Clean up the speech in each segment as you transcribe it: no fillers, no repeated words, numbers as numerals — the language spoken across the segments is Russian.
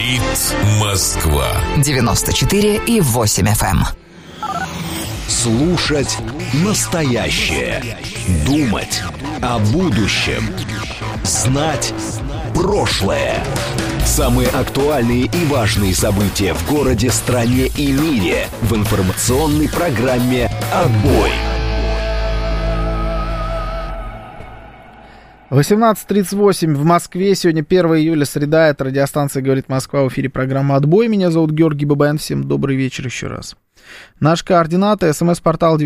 Говорит Москва. 94,8 FM. Слушать настоящее. Думать о будущем. Знать прошлое. Самые актуальные и важные события в городе, стране и мире в информационной программе «Отбой». 18:38 в Москве. Сегодня 1 июля, среда. Это радиостанция «Говорит Москва». В эфире программа «Отбой». Меня зовут Георгий Бабаян. Всем добрый вечер еще раз. Наши координаты: СМС-портал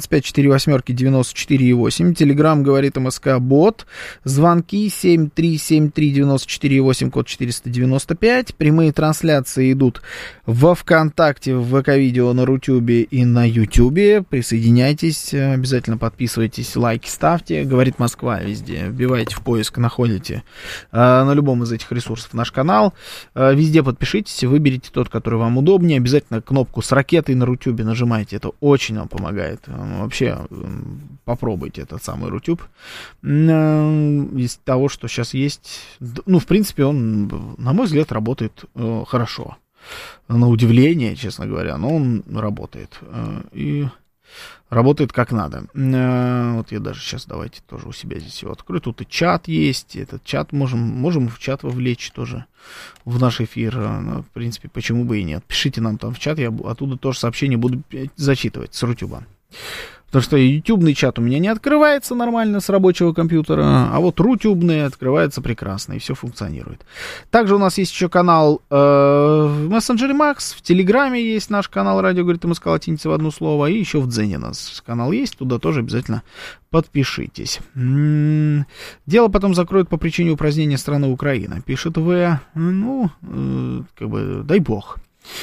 925-48-94-8, Телеграм «Говорит МСК» бот, звонки 7373948, код 495, прямые трансляции идут во ВКонтакте, в ВК-видео, на Рутюбе и на Ютубе. Присоединяйтесь, обязательно подписывайтесь, лайки ставьте. «Говорит Москва» везде, вбивайте в поиск, находите на любом из этих ресурсов наш канал. Везде подпишитесь, выберите тот, который вам удобнее. Обязательно кнопку с ракетой на Рутюбе нажимайте, это очень вам помогает. Вообще, попробуйте этот самый Рутюб. Из того, что сейчас есть, ну, в принципе, он, на мой взгляд, работает хорошо. На удивление, честно говоря, но он работает. И работает как надо. Вот я даже сейчас, давайте тоже у себя здесь его открою. Тут и чат есть. Этот чат можем в чат вовлечь тоже в наш эфир. В принципе, почему бы и нет. Пишите нам там в чат, я оттуда тоже сообщения буду зачитывать с Рутюба. Потому что ютубный чат у меня не открывается нормально с рабочего компьютера, а вот рутюбный открывается прекрасно, и все функционирует. Также у нас есть еще канал в мессенджере Макс, в Телеграме есть наш канал «Радио говорит МСК» латиница в одно слово, и еще в Дзене у нас канал есть, туда тоже обязательно подпишитесь. Дело потом закроют по причине упразднения страны Украина, пишет В. Ну, как бы, дай бог.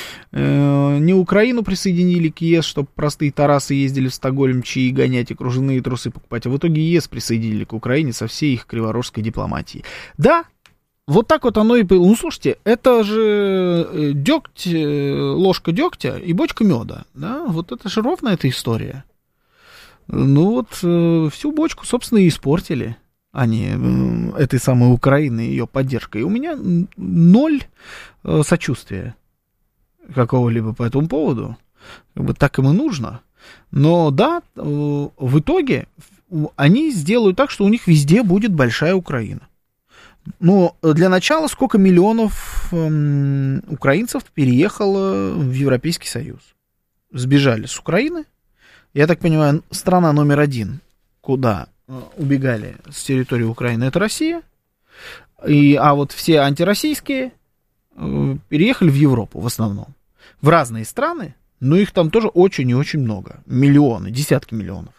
Не Украину присоединили к ЕС, чтобы простые тарасы ездили в Стокгольм, чаи гонять и кружевные трусы покупать, а в итоге ЕС присоединили к Украине со всей их криворожской дипломатией. Да, вот так вот оно и было. Ну, слушайте, это же дегть, ложка дегтя и бочка меда, да, вот это же ровно эта история. Ну вот, всю бочку, собственно, и испортили они этой самой Украины, ее поддержкой. И у меня ноль сочувствия какого-либо по этому поводу, как бы так им и нужно. Но да, в итоге они сделают так, что у них везде будет большая Украина. Но для начала сколько миллионов украинцев переехало в Европейский Союз? Сбежали с Украины. Я так понимаю, страна номер один, куда убегали с территории Украины, это Россия. А вот все антироссийские переехали в Европу в основном. В разные страны, но их там тоже очень и очень много. Миллионы, десятки миллионов.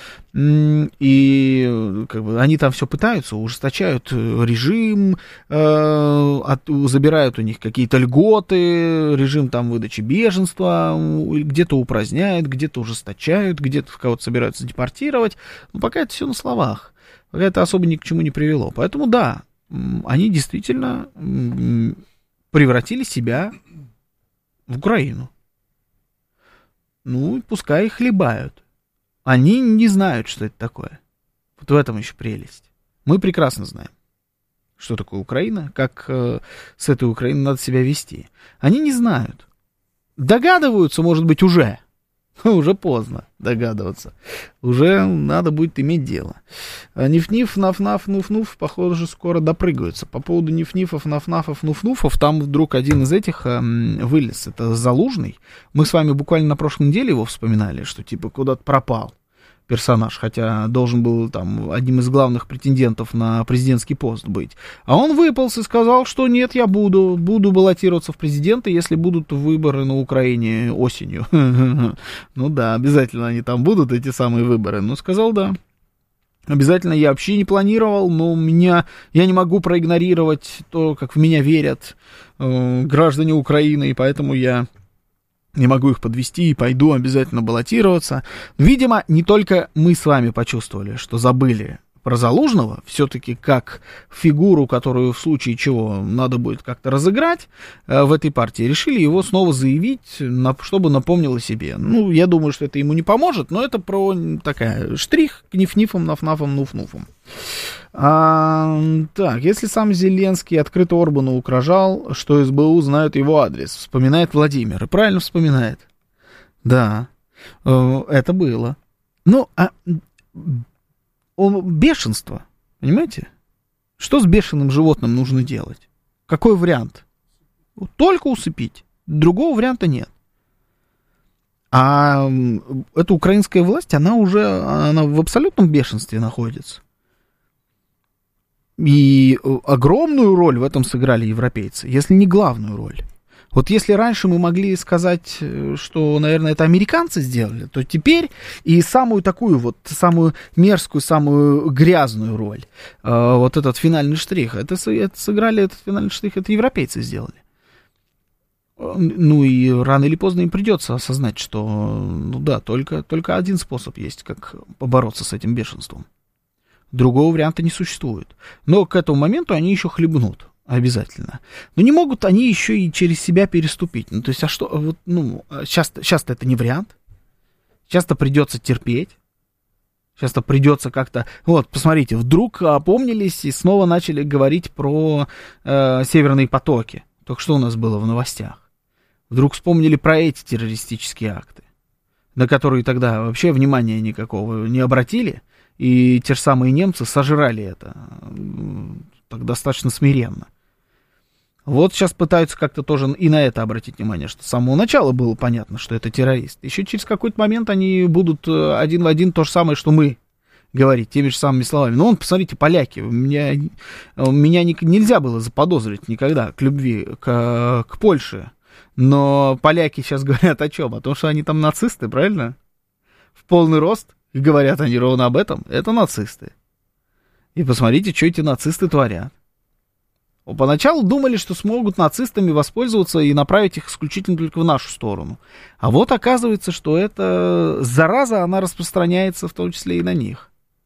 И как бы, они там все пытаются, ужесточают режим, забирают у них какие-то льготы, режим там выдачи беженства, где-то упраздняют, где-то ужесточают, где-то кого-то собираются депортировать. Но пока это все на словах. Пока это особо ни к чему не привело. Поэтому да, они действительно превратили себя в Украину. Ну, и пускай их хлебают. Они не знают, что это такое. Вот в этом еще прелесть. Мы прекрасно знаем, что такое Украина, как с этой Украиной надо себя вести. Они не знают. Догадываются, может быть, уже. Уже поздно догадываться. Уже надо будет иметь дело. Ниф-ниф, наф-наф, нуф-нуф, похоже, скоро допрыгаются. По поводу ниф-нифов, наф-нафов, нуф-нуфов, там вдруг один из этих вылез. Это Залужный. Мы с вами буквально на прошлой неделе его вспоминали, что типа куда-то пропал персонаж, хотя должен был там одним из главных претендентов на президентский пост быть. А он выполз и сказал, что нет, я буду баллотироваться в президенты, если будут выборы на Украине осенью. Ну да, обязательно они там будут, эти самые выборы. Ну, сказал, да. Обязательно я вообще не планировал, но я не могу проигнорировать то, как в меня верят граждане Украины, и поэтому я не могу их подвести и пойду обязательно баллотироваться. Видимо, не только мы с вами почувствовали, что забыли про Залужного, все-таки как фигуру, которую в случае чего надо будет как-то разыграть в этой партии, решили его снова заявить, чтобы напомнил о себе. Ну, я думаю, что это ему не поможет, но это про такая штрих к ниф-нифам, наф-нафам, нуф-нуфам. Так, если сам Зеленский открыто Орбану угрожал, что СБУ знают его адрес, вспоминает Владимир, и правильно вспоминает. Да, это было. Ну, бешенство, понимаете? Что с бешеным животным нужно делать? Какой вариант? Только усыпить. Другого варианта нет. А эта украинская власть, она в абсолютном бешенстве находится. И огромную роль в этом сыграли европейцы, если не главную роль. Вот если раньше мы могли сказать, что, наверное, это американцы сделали, то теперь и самую такую вот, самую мерзкую, самую грязную роль, вот этот финальный штрих, это сыграли, этот финальный штрих, это европейцы сделали. Ну и рано или поздно им придется осознать, что, ну да, только один способ есть, как побороться с этим бешенством. Другого варианта не существует. Но к этому моменту они еще хлебнут. Обязательно. Но не могут они еще и через себя переступить. Ну, то есть, а что, вот, ну, часто это не вариант. Часто придется терпеть. Часто придется как-то... Вот, посмотрите, вдруг опомнились и снова начали говорить про северные потоки. Только что у нас было в новостях. Вдруг вспомнили про эти террористические акты, на которые тогда вообще внимания никакого не обратили. И те же самые немцы сожрали это так достаточно смиренно. Вот сейчас пытаются как-то тоже и на это обратить внимание, что с самого начала было понятно, что это террорист. Еще через какой-то момент они будут один в один то же самое, что мы, говорить теми же самыми словами. Ну, посмотрите, поляки, меня нельзя было заподозрить никогда к любви к Польше. Но поляки сейчас говорят о чем? О том, что они там нацисты, правильно? В полный рост. И говорят они ровно об этом. Это нацисты. И посмотрите, что эти нацисты творят. Поначалу думали, что смогут нацистами воспользоваться и направить их исключительно только в нашу сторону. А вот оказывается, что эта зараза, она распространяется в том числе и на них.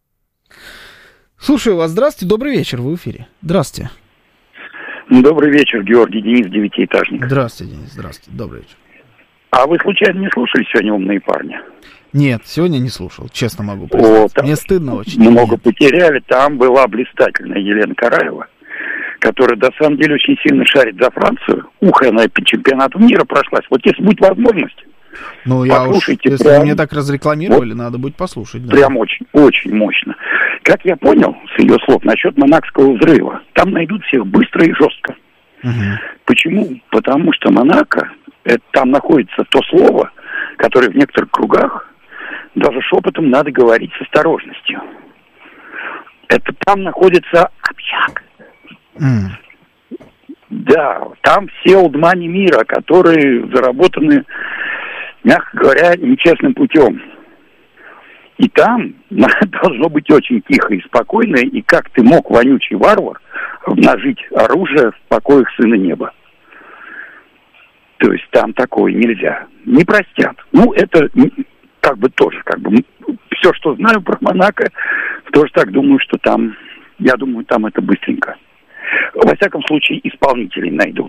Слушаю вас. Здравствуйте, добрый вечер, вы в эфире. Здравствуйте. Добрый вечер, Георгий, Денис, девятиэтажник. Здравствуйте, Денис, здравствуйте, добрый вечер. А вы случайно не слушали сегодня «Умные парни»? Нет, сегодня не слушал, честно могу признаться. Мне стыдно очень. Много потеряли. Там была блистательная Елена Караева, которая, на самом деле, очень сильно шарит за Францию. Она по чемпионату мира прошлась. Вот если будет возможность, ну, послушайте. Если прям, мне так разрекламировали, вот, надо будет послушать. Да. Прям очень, очень мощно. Как я понял, с ее слов, насчет Монакского взрыва, там найдут всех быстро и жестко. Угу. Почему? Потому что Монако, там находится то слово, которое в некоторых кругах даже шепотом надо говорить с осторожностью. Это там находится общак. Да, там все олдмани мира, которые заработаны, мягко говоря, нечестным путем. И там должно быть очень тихо и спокойно, и как ты мог, вонючий варвар, обнажить оружие в покоях Сына Неба. То есть там такое нельзя. Не простят. Ну, это как бы тоже, все, что знаю про Монако, тоже так думаю, что там, я думаю, там это быстренько. Во всяком случае, исполнителей найдут.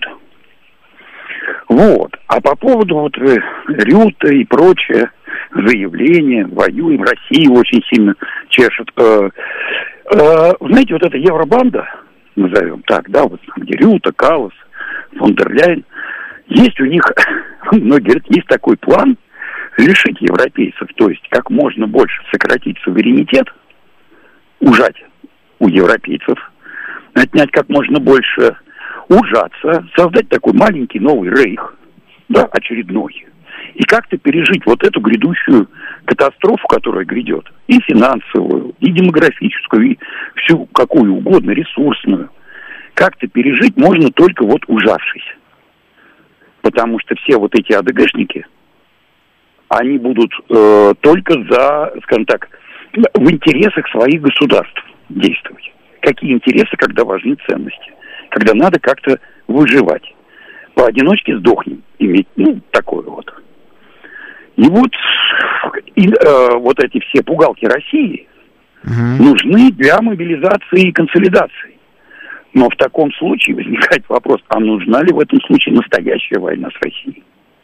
Вот. А по поводу вот Рюта и прочее, заявления, воюем, Россию очень сильно чешет. Знаете, вот эта Евробанда, назовем так, да, вот где Рюта, Каллас, фон дер Ляйен, есть у них, многие говорят, есть такой план лишить европейцев, то есть как можно больше сократить суверенитет, ужать у европейцев, отнять как можно больше, ужаться, создать такой маленький новый рейх, да, очередной, и как-то пережить вот эту грядущую катастрофу, которая грядет, и финансовую, и демографическую, и всю какую угодно, ресурсную. Как-то пережить можно только вот ужавшись. Потому что все вот эти АДГшники, они будут только за, скажем так, в интересах своих государств действовать. Какие интересы, когда важны ценности? Когда надо как-то выживать. Поодиночке сдохнем, иметь, такое вот. И вот эти все пугалки России, нужны для мобилизации и консолидации. Но в таком случае возникает вопрос, а нужна ли в этом случае настоящая война с Россией?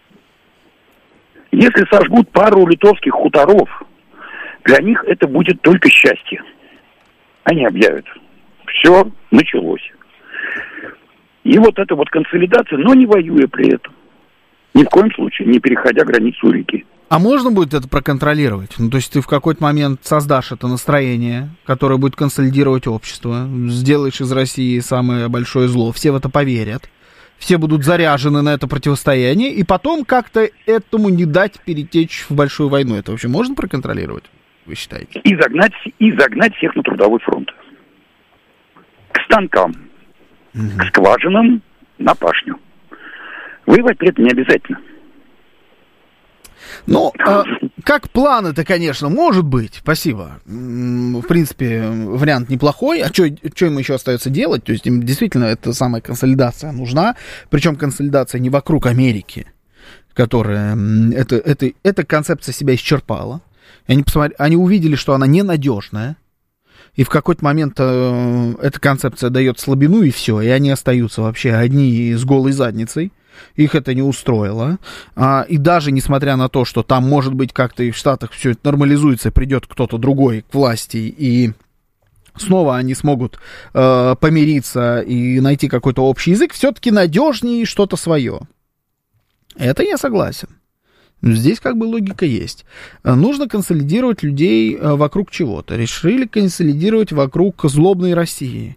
Если сожгут пару литовских хуторов, для них это будет только счастье. Они объявят: все, началось. И вот эта вот консолидация, но не воюя при этом. Ни в коем случае не переходя границу реки. А можно будет это проконтролировать? Ну, то есть ты в какой-то момент создашь это настроение, которое будет консолидировать общество, сделаешь из России самое большое зло, все в это поверят, все будут заряжены на это противостояние, и потом как-то этому не дать перетечь в большую войну. Это вообще можно проконтролировать, вы считаете? И загнать всех на трудовой фронт. К станкам, к скважинам, на пашню. Воевать при этом не обязательно. Ну, как план-то, конечно, может быть, спасибо. В принципе, вариант неплохой. А что им еще остается делать? То есть им действительно эта самая консолидация нужна. Причем консолидация не вокруг Америки, которая... Эта концепция себя исчерпала. Они увидели, что она ненадежная. И в какой-то момент эта концепция дает слабину, и все. И они остаются вообще одни с голой задницей. Их это не устроило. И даже несмотря на то, что там, может быть, как-то и в Штатах все это нормализуется, придет кто-то другой к власти, и снова они смогут помириться и найти какой-то общий язык, все-таки надежнее что-то свое. Это я согласен. Здесь как бы логика есть. Нужно консолидировать людей вокруг чего-то. Решили консолидировать вокруг злобной России.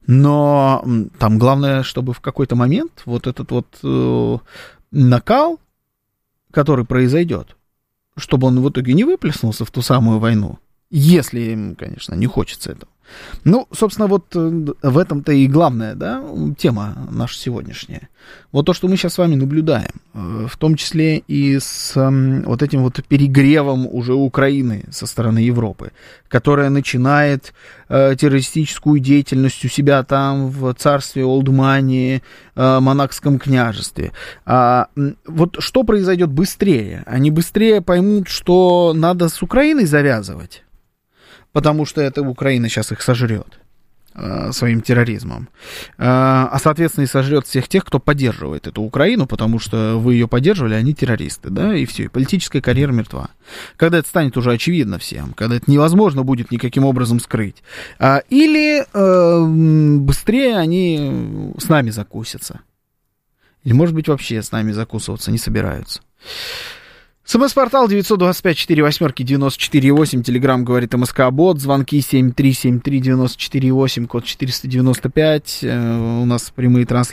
Но там главное, чтобы в какой-то момент вот этот вот накал, который произойдет, чтобы он в итоге не выплеснулся в ту самую войну. Если им, конечно, не хочется этого. Ну, собственно, вот в этом-то и главная, да, тема наша сегодняшняя. Вот то, что мы сейчас с вами наблюдаем, в том числе и с вот этим вот перегревом уже Украины со стороны Европы, которая начинает террористическую деятельность у себя там в царстве Олдмании, Монакском княжестве. Вот что произойдет быстрее? Они быстрее поймут, что надо с Украиной завязывать, потому что это Украина сейчас их сожрет своим терроризмом. А, соответственно, и сожрет всех тех, кто поддерживает эту Украину, потому что вы ее поддерживали, они террористы, да, и все, и политическая карьера мертва. Когда это станет уже очевидно всем, когда это невозможно будет никаким образом скрыть. Или быстрее они с нами закусятся. Или, может быть, вообще с нами закусываться не собираются. СМС-портал 925-48-94-8, Телеграм говорит МСК-бот, звонки 7373-94-8, код 495, у нас прямые трансляции.